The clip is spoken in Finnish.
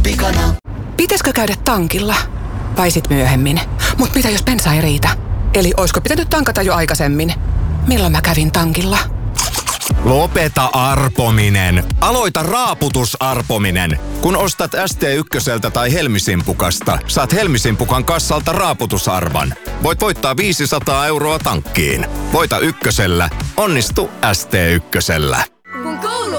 pikana. Pitäisikö käydä tankilla? Vai sit myöhemmin? Mut mitä jos bensa ei riitä? Eli oisko pitänyt tankata jo aikaisemmin? Milloin mä kävin tankilla? Lopeta arpominen. Aloita raaputusarpominen. Kun ostat ST1 tai Helmisimpukasta, saat Helmisimpukan kassalta raaputusarvan. Voit voittaa 500 € tankkiin. Voita ykkösellä. Onnistu ST1.